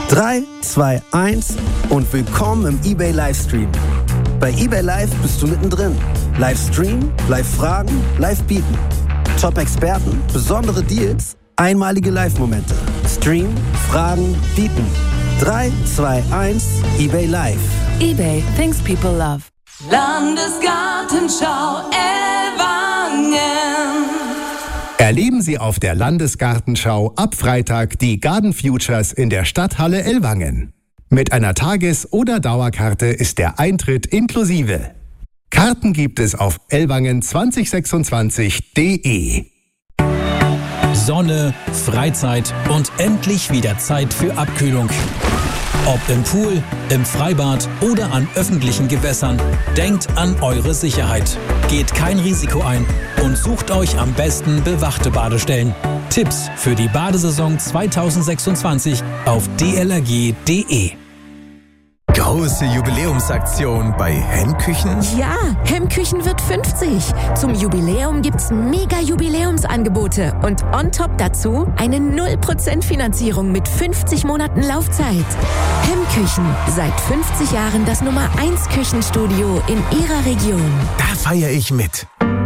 3, 2, 1 und willkommen im eBay Livestream. Bei eBay Live bist du mittendrin. Livestream, Live-Fragen, Live-Bieten. Top-Experten, besondere Deals, einmalige Live-Momente. Stream, Fragen, Bieten. 3, 2, 1, eBay Live. eBay, things people love. Landesgartenschau Ellwangen. Erleben Sie auf der Landesgartenschau ab Freitag die Garden Futures in der Stadthalle Ellwangen. Mit einer Tages- oder Dauerkarte ist der Eintritt inklusive. Karten gibt es auf ellwangen2026.de. Sonne, Freizeit und endlich wieder Zeit für Abkühlung. Ob im Pool, im Freibad oder an öffentlichen Gewässern, denkt an eure Sicherheit. Geht kein Risiko ein und sucht euch am besten bewachte Badestellen. Tipps für die Badesaison 2026 auf dlrg.de. Große Jubiläumsaktion bei Hemmküchen? Ja, Hemmküchen wird 50. Zum Jubiläum gibt's mega Jubiläumsangebote und on top dazu eine 0% Finanzierung mit 50 Monaten Laufzeit. Hemmküchen, seit 50 Jahren das Nummer 1 Küchenstudio in Ihrer Region. Da feiere ich mit.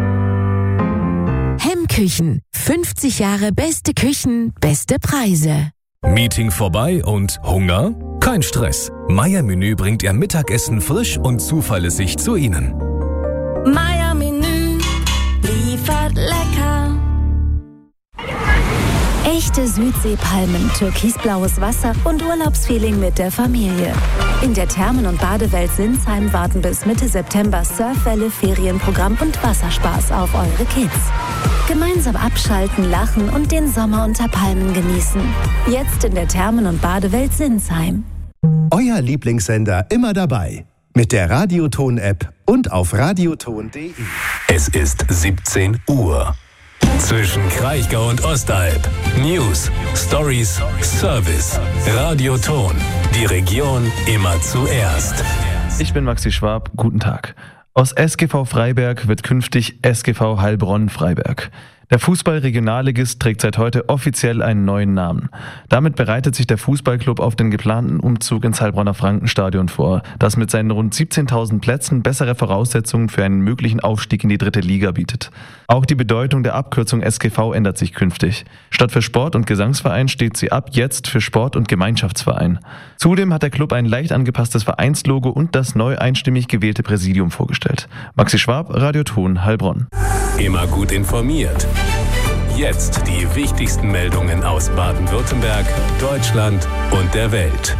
Hemmküchen, 50 Jahre beste Küchen, beste Preise. Meeting vorbei und Hunger? Kein Stress. Meier-Menü bringt Ihr Mittagessen frisch und zuverlässig zu Ihnen. Meier-Menü liefert lecker. Echte Südseepalmen, türkisblaues Wasser und Urlaubsfeeling mit der Familie. In der Thermen- und Badewelt Sinsheim warten bis Mitte September Surfwelle, Ferienprogramm und Wasserspaß auf eure Kids. Gemeinsam abschalten, lachen und den Sommer unter Palmen genießen. Jetzt in der Thermen- und Badewelt Sinsheim. Euer Lieblingssender immer dabei. Mit der Radioton-App und auf radioton.de. Es ist 17 Uhr. Zwischen Kraichgau und Ostalb. News, Stories, Service. Radioton. Die Region immer zuerst. Ich bin Maxi Schwab. Guten Tag. Aus SGV Freiberg wird künftig SGV Heilbronn-Freiberg. Der Fußball-Regionalligist trägt seit heute offiziell einen neuen Namen. Damit bereitet sich der Fußballclub auf den geplanten Umzug ins Heilbronner Frankenstadion vor, das mit seinen rund 17.000 Plätzen bessere Voraussetzungen für einen möglichen Aufstieg in die 3. Liga bietet. Auch die Bedeutung der Abkürzung SGV ändert sich künftig. Statt für Sport- und Gesangsverein steht sie ab jetzt für Sport- und Gemeinschaftsverein. Zudem hat der Club ein leicht angepasstes Vereinslogo und das neu einstimmig gewählte Präsidium vorgestellt. Maxi Schwab, Radioton, Heilbronn. Immer gut informiert. Jetzt die wichtigsten Meldungen aus Baden-Württemberg, Deutschland und der Welt.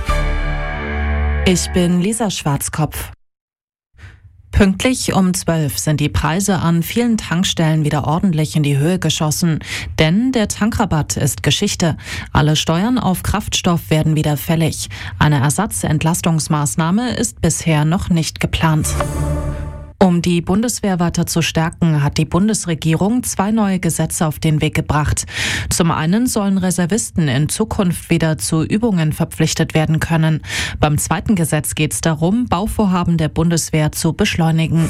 Ich bin Lisa Schwarzkopf. Pünktlich um 12 sind die Preise an vielen Tankstellen wieder ordentlich in die Höhe geschossen. Denn der Tankrabatt ist Geschichte. Alle Steuern auf Kraftstoff werden wieder fällig. Eine Ersatzentlastungsmaßnahme ist bisher noch nicht geplant. Um die Bundeswehr weiter zu stärken, hat die Bundesregierung 2 neue Gesetze auf den Weg gebracht. Zum einen sollen Reservisten in Zukunft wieder zu Übungen verpflichtet werden können. Beim zweiten Gesetz geht es darum, Bauvorhaben der Bundeswehr zu beschleunigen.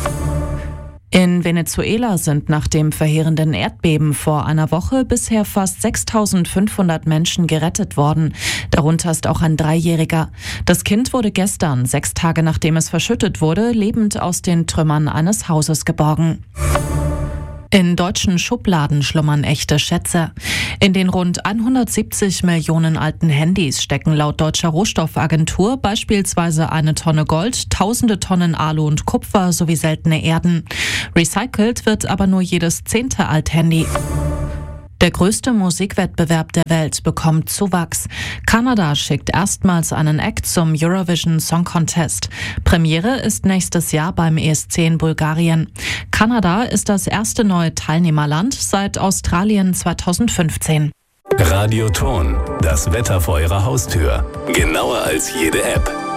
In Venezuela sind nach dem verheerenden Erdbeben vor einer Woche bisher fast 6.500 Menschen gerettet worden. Darunter ist auch ein 3-Jähriger. Das Kind wurde gestern, 6 Tage nachdem es verschüttet wurde, lebend aus den Trümmern eines Hauses geborgen. In deutschen Schubladen schlummern echte Schätze. In den rund 170 Millionen alten Handys stecken laut Deutscher Rohstoffagentur beispielsweise 1 Tonne Gold, tausende Tonnen Alu und Kupfer sowie seltene Erden. Recycelt wird aber nur jedes 10. Althandy. Der größte Musikwettbewerb der Welt bekommt Zuwachs. Kanada schickt erstmals einen Act zum Eurovision Song Contest. Premiere ist nächstes Jahr beim ESC in Bulgarien. Kanada ist das erste neue Teilnehmerland seit Australien 2015. Radioton. Das Wetter vor Ihrer Haustür. Genauer als jede App.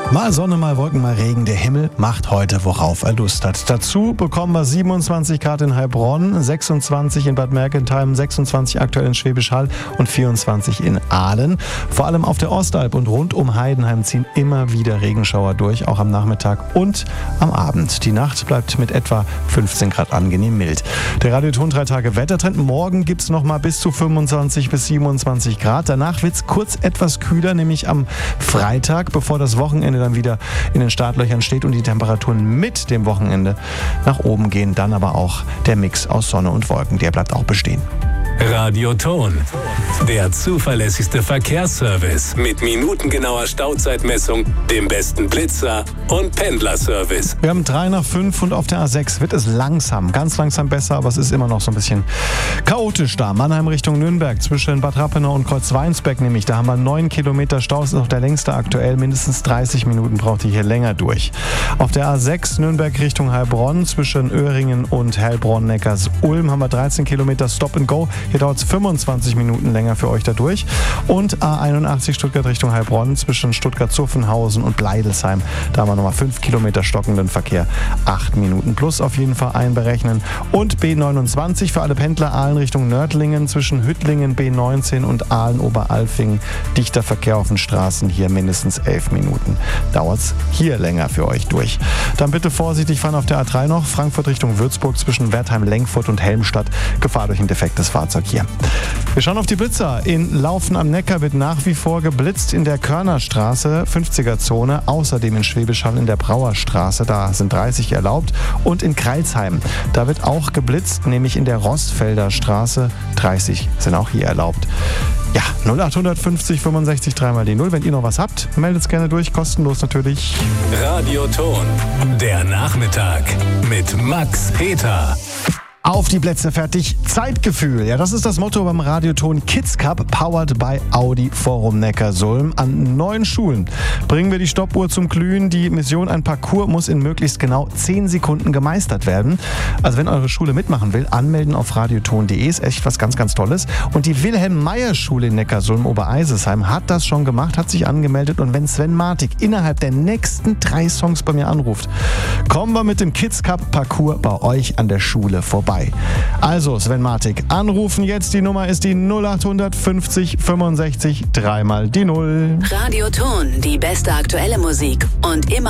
Mal Sonne, mal Wolken, mal Regen. Der Himmel macht heute, worauf er Lust hat. Dazu bekommen wir 27 Grad in Heilbronn, 26 in Bad Mergentheim, 26 aktuell in Schwäbisch Hall und 24 in Aalen. Vor allem auf der Ostalb und rund um Heidenheim ziehen immer wieder Regenschauer durch, auch am Nachmittag und am Abend. Die Nacht bleibt mit etwa 15 Grad angenehm mild. Der Radioton 3 Tage Wettertrend. Morgen gibt es noch mal bis zu 25 bis 27 Grad. Danach wird es kurz etwas kühler, nämlich am Freitag, bevor das Wochenende dann wieder in den Startlöchern steht und die Temperaturen mit dem Wochenende nach oben gehen. Dann aber auch der Mix aus Sonne und Wolken, der bleibt auch bestehen. Radioton, der zuverlässigste Verkehrsservice mit minutengenauer Stauzeitmessung, dem besten Blitzer und Pendlerservice. Wir haben 3 nach 5 und auf der A6 wird es langsam, ganz langsam besser, aber es ist immer noch so ein bisschen chaotisch da. Mannheim Richtung Nürnberg, zwischen Bad Rappenau und Kreuzweinsbeck nämlich. Da haben wir 9 Kilometer Stau, ist noch der längste aktuell. Mindestens 30 Minuten braucht ihr hier länger durch. Auf der A6 Nürnberg Richtung Heilbronn, zwischen Öhringen und Heilbronn-Neckars-Ulm haben wir 13 Kilometer Stop and Go. Hier dauert es 25 Minuten länger für euch dadurch. Und A81 Stuttgart Richtung Heilbronn zwischen Stuttgart-Zuffenhausen und Bleidelsheim. Da haben wir nochmal 5 Kilometer stockenden Verkehr. 8 Minuten plus auf jeden Fall einberechnen. Und B29 für alle Pendler Aalen Richtung Nördlingen zwischen Hüttlingen, B19 und Aalen-Oberalfing. Dichter Verkehr auf den Straßen. Hier mindestens 11 Minuten. Dauert es hier länger für euch durch. Dann bitte vorsichtig fahren auf der A3 noch. Frankfurt Richtung Würzburg zwischen Wertheim-Lengfurt und Helmstadt. Gefahr durch ein defektes Fahrzeug hier. Wir schauen auf die Blitzer. In Laufen am Neckar wird nach wie vor geblitzt in der Körnerstraße, 50er-Zone. Außerdem in Schwäbisch Hall in der Brauerstraße, da sind 30 erlaubt. Und in Kreilsheim, da wird auch geblitzt, nämlich in der Rostfelder Straße. 30 sind auch hier erlaubt. Ja, 0850 65 3 mal die 0. Wenn ihr noch was habt, meldet es gerne durch, kostenlos natürlich. Radioton, der Nachmittag mit Max Peter. Auf die Plätze, fertig, Zeitgefühl. Ja, das ist das Motto beim Radioton Kids Cup, powered by Audi Forum Neckarsulm. An 9 Schulen bringen wir die Stoppuhr zum Glühen. Die Mission, ein Parcours muss in möglichst genau 10 Sekunden gemeistert werden. Also wenn eure Schule mitmachen will, anmelden auf radioton.de, ist echt was ganz, ganz Tolles. Und die Wilhelm-Meyer-Schule in Neckarsulm-Obereisesheim hat das schon gemacht, hat sich angemeldet. Und wenn Sven Martig innerhalb der nächsten 3 Songs bei mir anruft, kommen wir mit dem Kids Cup Parcours bei euch an der Schule vorbei. Also Sven Martig, anrufen jetzt, die Nummer ist die 0850 65 3 mal die 0. Radioton, die beste aktuelle Musik und immer